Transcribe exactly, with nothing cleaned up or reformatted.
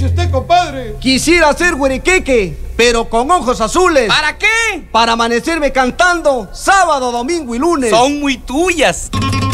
usted, compadre? Quisiera ser güeriqueque, pero con ojos azules. ¿Para qué? Para amanecerme cantando sábado, domingo y lunes. Son muy tuyas.